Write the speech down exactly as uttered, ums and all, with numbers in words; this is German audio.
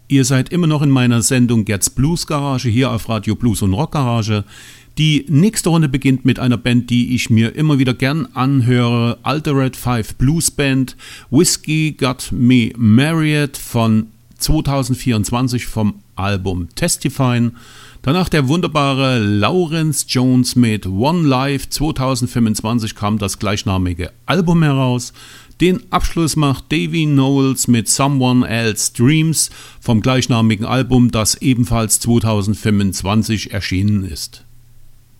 Ihr seid immer noch in meiner Sendung Gerds Blues Garage hier auf Radio Blues und Rock Garage. Die nächste Runde beginnt mit einer Band, die ich mir immer wieder gern anhöre. Altered Five Blues Band, Whiskey Got Me Married von zwanzig vierundzwanzig vom Album Testifying. Danach der wunderbare Lawrence Jones mit One Life. zwanzig fünfundzwanzig kam das gleichnamige Album heraus. Den Abschluss macht Davy Knowles mit Someone Else Dreams vom gleichnamigen Album, das ebenfalls zwanzig fünfundzwanzig erschienen ist.